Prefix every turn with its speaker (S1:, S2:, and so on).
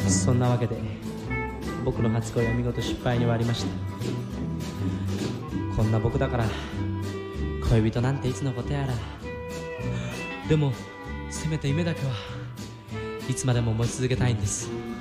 S1: そんなわけで僕の初恋は見事失敗に終わりました。こんな僕だから恋人なんていつのことやら。でもせめて夢だけはいつまでも持ち続けたいんです。